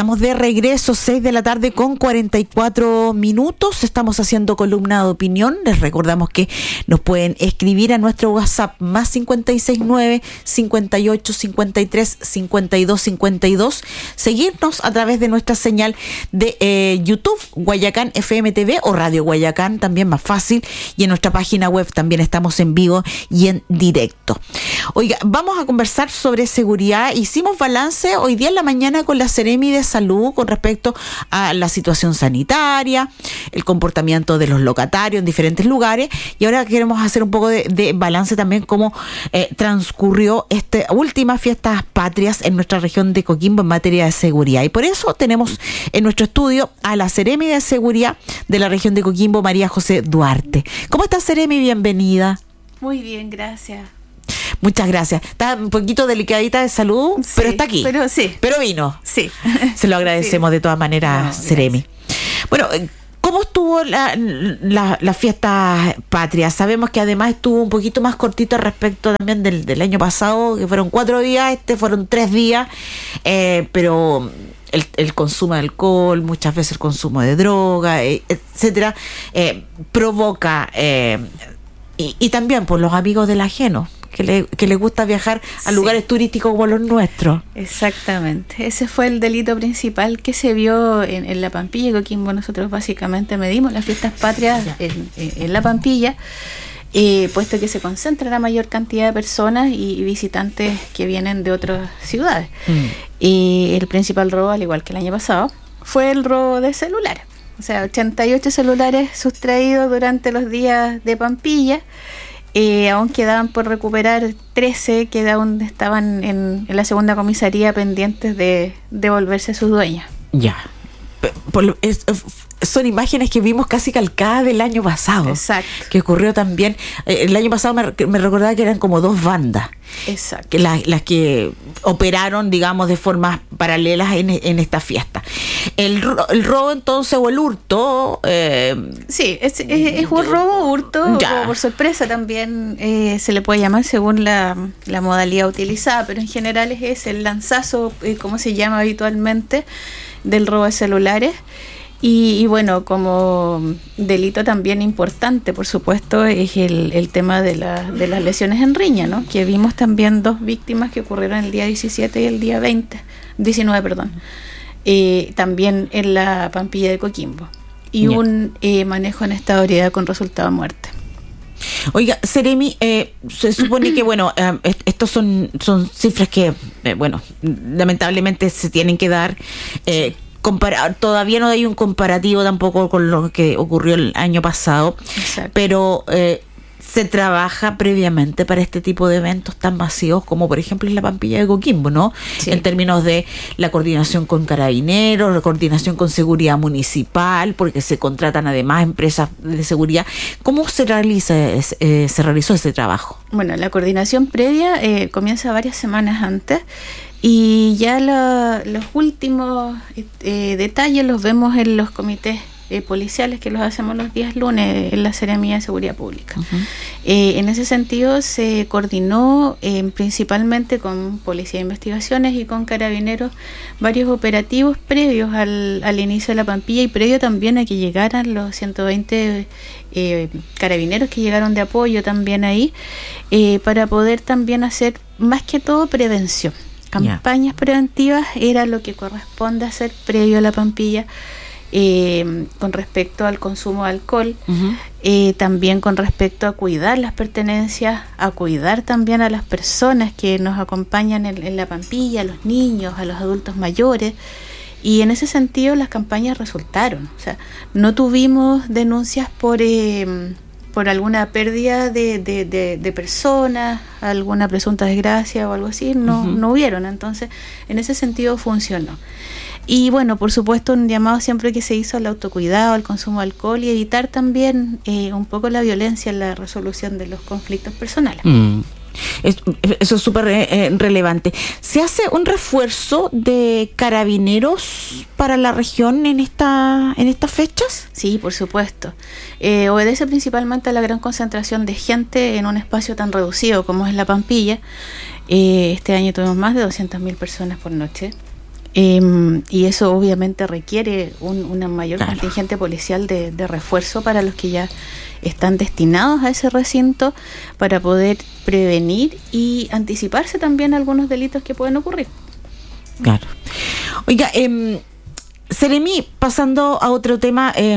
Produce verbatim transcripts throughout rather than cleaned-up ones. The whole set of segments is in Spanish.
Estamos de regreso, seis de la tarde con cuarenta y cuatro minutos. Estamos haciendo columna de opinión. Les recordamos que nos pueden escribir a nuestro WhatsApp más cincuenta y seis nueve, cincuenta y ocho, cincuenta y tres, cincuenta y dos, cincuenta y dos. Seguirnos a través de nuestra señal de eh, YouTube, Guayacán F M T V o Radio Guayacán, también más fácil. Y en nuestra página web también estamos en vivo y en directo. Oiga, vamos a conversar sobre seguridad. Hicimos balance hoy día en la mañana con la Seremi de Salud con respecto a la situación sanitaria, el comportamiento de los locatarios en diferentes lugares, y ahora queremos hacer un poco de, de balance también cómo eh, transcurrió esta última fiestas patrias en nuestra región de Coquimbo en materia de seguridad. Y por eso tenemos en nuestro estudio a la Seremi de Seguridad de la región de Coquimbo, María José Duarte. ¿Cómo estás, Seremi? Bienvenida. Muy bien, gracias. Muchas gracias. Está un poquito delicadita de salud, sí, pero está aquí. Pero sí. Pero vino. Sí. Se lo agradecemos sí. de todas maneras, no, Seremi. Bueno, ¿cómo estuvo la, la, la fiesta patria? Sabemos que además estuvo un poquito más cortito respecto también del, del año pasado, que fueron cuatro días, este fueron tres días, eh, pero el, el consumo de alcohol, muchas veces el consumo de droga, eh, etcétera, eh, provoca, eh, y, y también por los amigos del ajeno, que le, que le gusta viajar a sí. lugares turísticos como los nuestros. Exactamente. Ese fue el delito principal que se vio en, en La Pampilla y Coquimbo. Nosotros básicamente medimos las fiestas patrias en, en La Pampilla, eh, puesto que se concentra la mayor cantidad de personas y visitantes que vienen de otras ciudades. Mm. Y el principal robo, al igual que el año pasado, fue el robo de celulares. O sea, ochenta y ocho celulares sustraídos durante los días de Pampilla. Eh, aún quedaban por recuperar trece que aún estaban en, en la segunda comisaría pendientes de devolverse a sus dueños. Ya. Por, es, son imágenes que vimos casi calcadas del año pasado. Exacto. Que ocurrió también. Eh, el año pasado me, me recordaba que eran como dos bandas. Exacto. Que la, las que operaron, digamos, de formas paralelas en, en esta fiesta. El, el robo entonces, o el hurto. Eh, sí, es, es, es un robo, hurto, o por sorpresa también eh, se le puede llamar según la, la modalidad utilizada, pero en general es ese, el lanzazo, eh, como se llama habitualmente, del robo de celulares. Y, y bueno, como delito también importante, por supuesto, es el, el tema de, la, de las lesiones en riña, ¿no? Que vimos también dos víctimas que ocurrieron el día diecisiete y el día veinte, diecinueve, perdón, eh, también en la Pampilla de Coquimbo. Y yeah. un eh, manejo en estado de ebriedad con resultado de muerte. Oiga, Seremi, eh, se supone que, bueno, eh, estos son, son cifras que, eh, bueno, lamentablemente se tienen que dar. Eh, Compara- todavía no hay un comparativo tampoco con lo que ocurrió el año pasado. Exacto. Pero eh, se trabaja previamente para este tipo de eventos tan masivos como por ejemplo en la Pampilla de Coquimbo, ¿no? Sí. En términos de la coordinación con carabineros, la coordinación con seguridad municipal, porque se contratan además empresas de seguridad. ¿Cómo se realiza eh, se realizó ese trabajo? Bueno, la coordinación previa eh, comienza varias semanas antes. Y ya la, los últimos eh, detalles los vemos en los comités eh, policiales que los hacemos los días lunes en la Seremía de Seguridad Pública. Uh-huh. Eh, en ese sentido se coordinó eh, principalmente con Policía de Investigaciones y con Carabineros varios operativos previos al, al inicio de la Pampilla y previo también a que llegaran los ciento veinte eh, carabineros que llegaron de apoyo también ahí, eh, para poder también hacer más que todo prevención. Campañas yeah. preventivas era lo que corresponde hacer previo a la Pampilla, eh, con respecto al consumo de alcohol, uh-huh. eh, también con respecto a cuidar las pertenencias, a cuidar también a las personas que nos acompañan en, en la Pampilla, a los niños, a los adultos mayores. Y en ese sentido las campañas resultaron. O sea, no tuvimos denuncias por... Eh, por alguna pérdida de, de, de, de personas, alguna presunta desgracia o algo así, no, uh-huh. no hubieron. Entonces, en ese sentido funcionó. Y bueno, por supuesto, un llamado siempre que se hizo al autocuidado, al consumo de alcohol y evitar también eh, un poco la violencia en la resolución de los conflictos personales. Mm. Es, eso es súper eh, relevante. ¿Se hace un refuerzo de carabineros para la región en esta en estas fechas? Sí, por supuesto. Eh, obedece principalmente a la gran concentración de gente en un espacio tan reducido como es la Pampilla. Eh, este año tuvimos más de doscientas mil personas por noche. Eh, y eso obviamente requiere un una mayor claro. contingente policial de, de refuerzo para los que ya están destinados a ese recinto, para poder prevenir y anticiparse también a algunos delitos que pueden ocurrir. Claro. Oiga, eh, Seremi, pasando a otro tema, eh,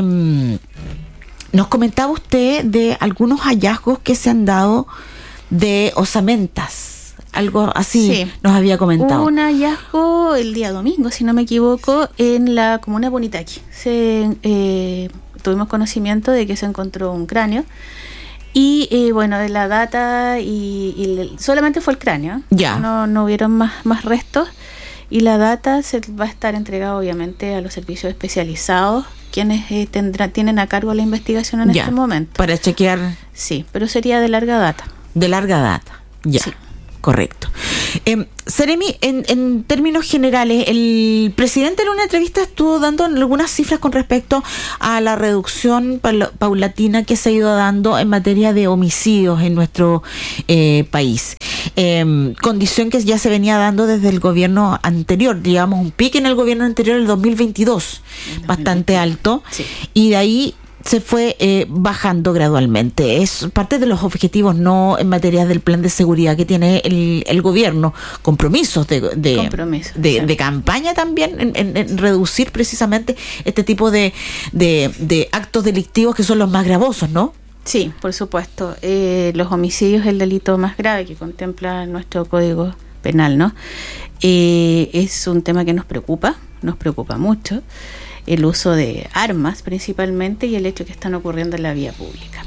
nos comentaba usted de algunos hallazgos que se han dado de osamentas. Algo así sí. Nos había comentado. Hubo un hallazgo el día domingo, si no me equivoco, en la comuna de Punitaqui. Se, eh, tuvimos conocimiento de que se encontró un cráneo. Y eh, bueno, de la data, y, y solamente fue el cráneo. Ya. No, no hubieron más, más restos. Y la data se va a estar entregada obviamente a los servicios especializados, quienes eh, tendrán, tienen a cargo la investigación en ya, este momento. Para chequear. Sí, pero sería de larga data. De larga data, ya. Sí. Correcto. Eh, Seremi, en, en términos generales, el presidente en una entrevista estuvo dando algunas cifras con respecto a la reducción paulatina que se ha ido dando en materia de homicidios en nuestro eh, país. Eh, condición que ya se venía dando desde el gobierno anterior, digamos un pique en el gobierno anterior, el dos mil veintidós, bastante alto, sí. Y de ahí se fue eh, bajando gradualmente. Es parte de los objetivos, no en materia del plan de seguridad que tiene el, el gobierno, compromisos de de, Compromiso, de, sí. de campaña también en, en, en reducir precisamente este tipo de, de, de actos delictivos que son los más gravosos, ¿no? Sí, por supuesto. Eh, los homicidios es el delito más grave que contempla nuestro Código Penal, ¿no? Eh, es un tema que nos preocupa, nos preocupa mucho. El uso de armas principalmente y el hecho que están ocurriendo en la vía pública.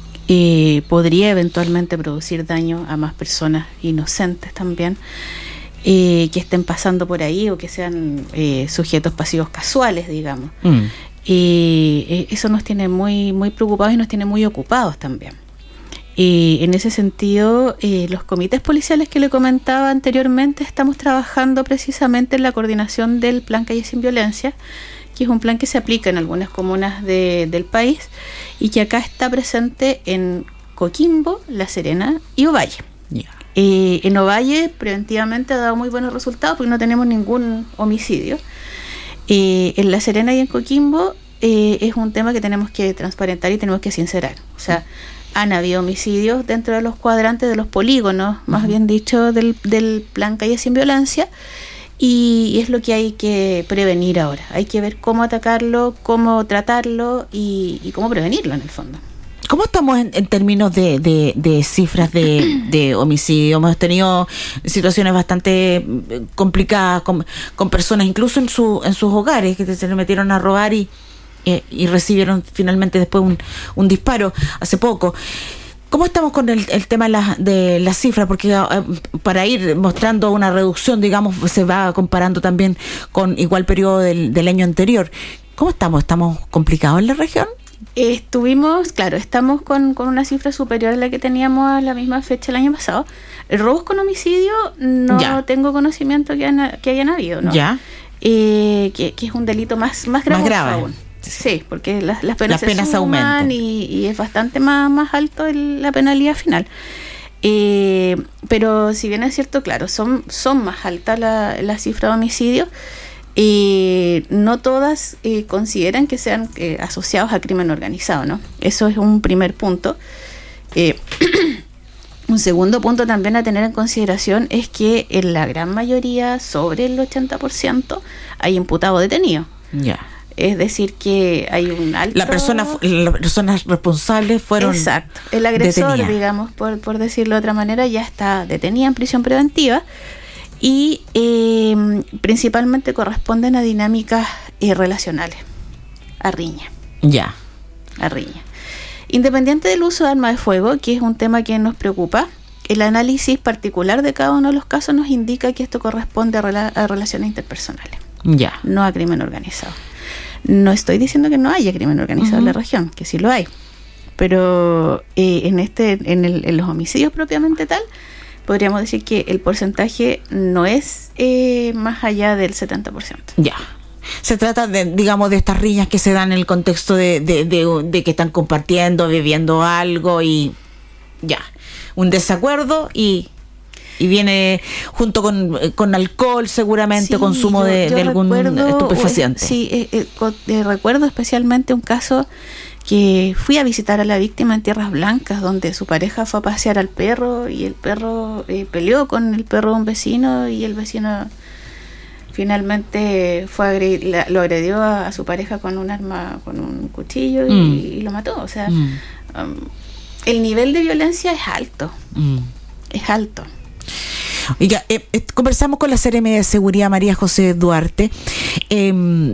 Eh, podría eventualmente producir daño a más personas inocentes también, eh, que estén pasando por ahí o que sean eh, sujetos pasivos casuales, digamos. Mm. Eh, eso nos tiene muy, muy preocupados y nos tiene muy ocupados también. Eh, en ese sentido, eh, los comités policiales que le comentaba anteriormente, estamos trabajando precisamente en la coordinación del Plan Calle Sin Violencia, que es un plan que se aplica en algunas comunas de, del país y que acá está presente en Coquimbo, La Serena y Ovalle. Yeah. Eh, en Ovalle preventivamente ha dado muy buenos resultados porque no tenemos ningún homicidio. Eh, en La Serena y en Coquimbo eh, es un tema que tenemos que transparentar y tenemos que sincerar. O sea, han habido homicidios dentro de los cuadrantes de los polígonos, más uh-huh. bien dicho, del, del Plan Calle Sin Violencia. Y es lo que hay que prevenir ahora. Hay que ver cómo atacarlo, cómo tratarlo y, y cómo prevenirlo en el fondo. ¿Cómo estamos en, en términos de, de, de cifras de, de homicidio? Hemos tenido situaciones bastante complicadas con, con personas, incluso en su en sus hogares, que se le metieron a robar y, eh, y recibieron finalmente después un, un disparo hace poco. ¿Cómo estamos con el, el tema de las de la cifras? Porque uh, para ir mostrando una reducción, digamos, se va comparando también con igual periodo del, del año anterior. ¿Cómo estamos? ¿Estamos complicados en la región? Estuvimos, claro, estamos con, con una cifra superior a la que teníamos a la misma fecha el año pasado. Robos con homicidio no ya. tengo conocimiento que, han, que hayan habido, ¿no? Ya. Eh, que, que es un delito más, más grave. Más grave. Aún. Sí, porque las, las penas, las penas se suman aumentan y, y es bastante más, más alto el, la penalidad final. Eh, pero si bien es cierto, claro, son, son más altas la, la cifra de homicidios. Eh, no todas eh, consideran que sean eh, asociados a crimen organizado, ¿no? Eso es un primer punto. Eh, un segundo punto también a tener en consideración es que en la gran mayoría, sobre el ochenta por ciento, hay imputados detenidos. Ya. Yeah. Es decir, que hay un alto... La persona, las personas responsables fueron... Exacto. El agresor, detenidas. digamos, por, por decirlo de otra manera, ya está detenida en prisión preventiva y eh, principalmente corresponden a dinámicas eh, relacionales, a riña. Ya. A riña. Independiente del uso de arma de fuego, que es un tema que nos preocupa, el análisis particular de cada uno de los casos nos indica que esto corresponde a, rela- a relaciones interpersonales. Ya. No a crimen organizado. No estoy diciendo que no haya crimen organizado uh-huh. en la región, que sí lo hay, pero eh, en este, en, el, en los homicidios propiamente tal, podríamos decir que el porcentaje no es eh, más allá del setenta por ciento. Ya. Se trata de, digamos, de estas riñas que se dan en el contexto de, de, de, de que están compartiendo, viviendo algo y ya, un desacuerdo y y viene junto con, con alcohol seguramente, sí, consumo yo, de, yo de algún recuerdo, estupefaciente. Sí, eh, eh, eh, recuerdo especialmente un caso que fui a visitar a la víctima en Tierras Blancas, donde su pareja fue a pasear al perro y el perro eh, peleó con el perro de un vecino y el vecino finalmente fue agredir, la, lo agredió a, a su pareja con un arma, con un cuchillo y, mm. y lo mató. O sea, mm. um, el nivel de violencia es alto, mm. es alto. Oiga, eh, eh, conversamos con la C R M de Seguridad, María José Duarte. Eh,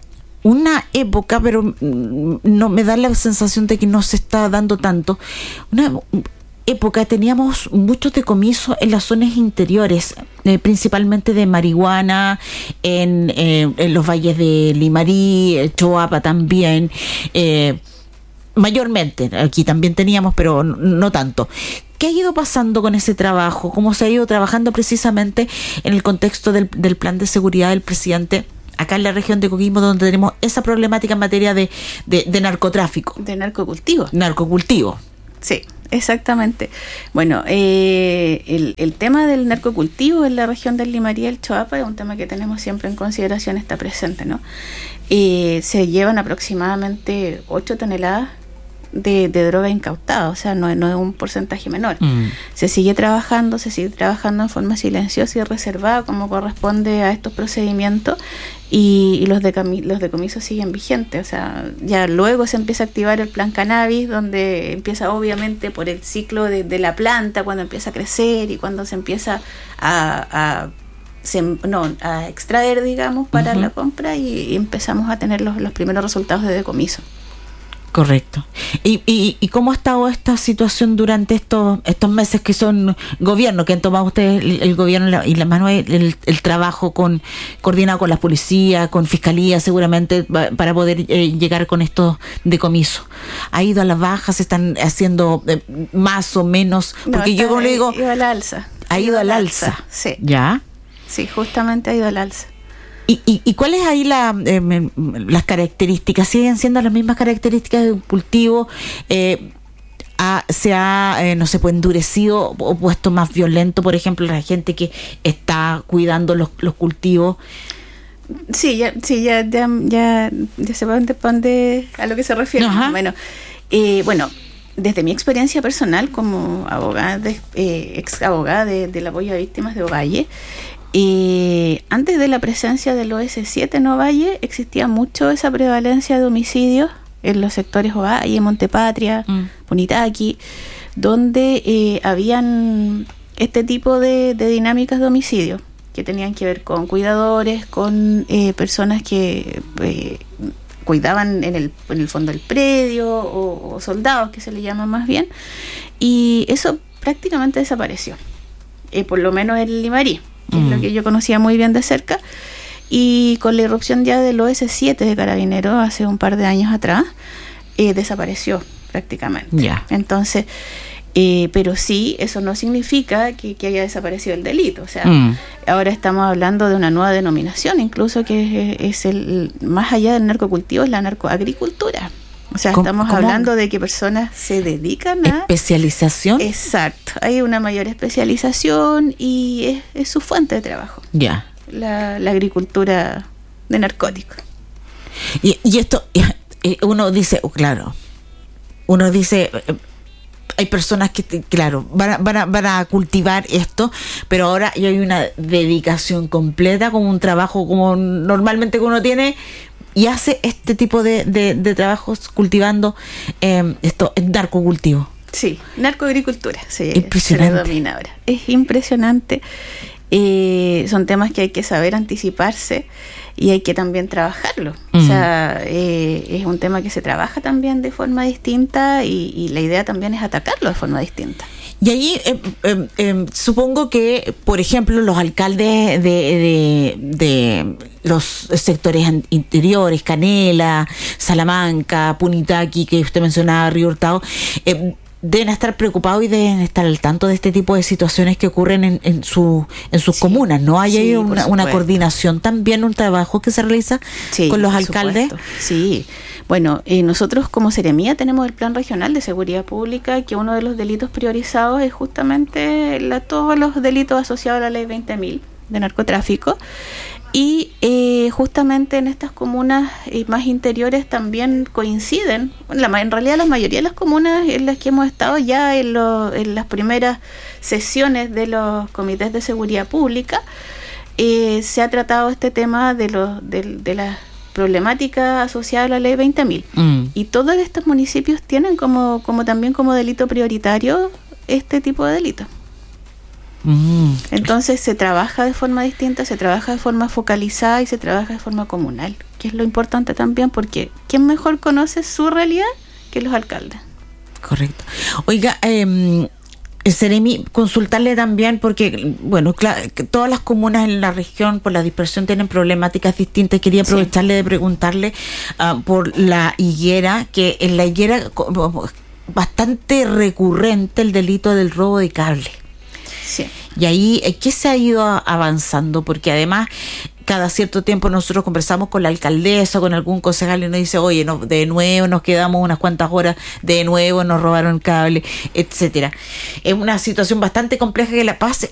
una época, pero no me da la sensación de que no se está dando tanto. Una época teníamos muchos decomisos en las zonas interiores, eh, principalmente de marihuana, en, eh, en los valles de Limarí, Choapa también, eh, mayormente, aquí también teníamos, pero no, no tanto. ¿Qué ha ido pasando con ese trabajo? ¿Cómo se ha ido trabajando precisamente en el contexto del, del plan de seguridad del presidente acá en la región de Coquimbo, donde tenemos esa problemática en materia de, de, de narcotráfico? De narcocultivo. Narcocultivo. Sí, exactamente. Bueno, eh, el, el tema del narcocultivo en la región del Limarí y el Choapa es un tema que tenemos siempre en consideración, está presente, ¿no? Eh, se llevan aproximadamente ocho toneladas de, de droga incautada, o sea, no, no es un porcentaje menor. Mm. Se sigue trabajando, se sigue trabajando en forma silenciosa y reservada como corresponde a estos procedimientos, y, y los, decami- los decomisos siguen vigentes. O sea, ya luego se empieza a activar el plan cannabis, donde empieza obviamente por el ciclo de, de la planta, cuando empieza a crecer y cuando se empieza a, a Se, no, a extraer, digamos, para uh-huh. la compra, y, y empezamos a tener los, los primeros resultados de decomiso. Correcto. ¿Y, y, y cómo ha estado esta situación durante estos estos meses que son gobierno, que han tomado ustedes el, el gobierno y la, y la mano, el, el trabajo con coordinado con la policía, con fiscalía, seguramente para poder eh, llegar con estos decomisos? ¿Ha ido a la baja? ¿Se están haciendo eh, más o menos? Porque no, yo como le digo, ha ido al alza. Ha ido al alza. alza. Sí. ¿Ya? Sí, justamente ha ido al alza. ¿Y, y, y cuáles ahí la, eh, las características? ¿Siguen siendo las mismas características de un cultivo? Eh, ha, ¿Se ha, eh, no sé, pues endurecido o puesto más violento, por ejemplo, la gente que está cuidando los, los cultivos? Sí, ya, sí, ya, ya, ya, ya se van de a lo que se refiere. Bueno, eh, bueno, desde mi experiencia personal como abogada, de, eh, ex abogada de, del apoyo a víctimas de Ovalle, Eh, antes de la presencia del O S siete en Ovalle existía mucho esa prevalencia de homicidios en los sectores Ovalle, Montepatria, mm. Punitaqui, donde eh, habían este tipo de, de dinámicas de homicidio que tenían que ver con cuidadores, con eh, personas que eh, cuidaban en el, en el fondo del predio, o, o soldados que se le llaman más bien, y eso prácticamente desapareció, eh, por lo menos en Limarí, que mm. es lo que yo conocía muy bien de cerca, y con la irrupción ya del O S siete de Carabineros hace un par de años atrás, eh, desapareció prácticamente. Yeah. Entonces, eh, pero sí, eso no significa que, que haya desaparecido el delito. O sea, mm. ahora estamos hablando de una nueva denominación, incluso que es, es el, más allá del narcocultivo, es la narcoagricultura. O sea, estamos ¿Cómo? hablando de que personas se dedican a... ¿Especialización? Exacto. Hay una mayor especialización y es, es su fuente de trabajo. Ya. Yeah. La, la agricultura de narcóticos. Y, y esto, uno dice, oh, claro, uno dice... Hay personas que, claro, van a, van, a, van a cultivar esto, pero ahora ya hay una dedicación completa, como un trabajo como normalmente que uno tiene, y hace este tipo de, de, de trabajos cultivando eh, esto, el narcocultivo. Sí, narcoagricultura se, impresionante. se denomina ahora. Es impresionante. Eh, son temas que hay que saber anticiparse y hay que también trabajarlo. Uh-huh. O sea, eh, es un tema que se trabaja también de forma distinta y, y la idea también es atacarlo de forma distinta. Y ahí eh, eh, eh, supongo que, por ejemplo, los alcaldes de, de, de los sectores interiores, Canela, Salamanca, Punitaqui, que usted mencionaba, Río Hurtado, eh, deben estar preocupados y deben estar al tanto de este tipo de situaciones que ocurren en, en, su, en sus sí, comunas, ¿no? Hay sí, ahí una, una coordinación también, un trabajo que se realiza sí, con los alcaldes. Supuesto. Sí, bueno, eh, nosotros como Seremía tenemos el Plan Regional de Seguridad Pública, que uno de los delitos priorizados es justamente la, todos los delitos asociados a la ley veinte mil de narcotráfico. Y eh, justamente en estas comunas eh, más interiores también coinciden, la, en realidad la mayoría de las comunas en las que hemos estado ya en, lo, en las primeras sesiones de los comités de seguridad pública, eh, se ha tratado este tema de, los, de, de las problemáticas asociadas a la ley veinte mil. Mm. Y todos estos municipios tienen como, como también como delito prioritario este tipo de delitos. Mm. Entonces se trabaja de forma distinta, se trabaja de forma focalizada y se trabaja de forma comunal, que es lo importante también, porque ¿quién mejor conoce su realidad que los alcaldes? Correcto. Oiga, eh, Seremi, consultarle también, porque, bueno, claro, todas las comunas en la región por la dispersión tienen problemáticas distintas. Quería aprovecharle sí. de preguntarle uh, por la higuera, que en la higuera bastante recurrente el delito del robo de cable. Sí. Y ahí, ¿qué se ha ido avanzando? Porque además, cada cierto tiempo nosotros conversamos con la alcaldesa, con algún concejal y nos dice, oye, no, de nuevo nos quedamos unas cuantas horas, de nuevo nos robaron cable, etcétera. Es una situación bastante compleja que la paz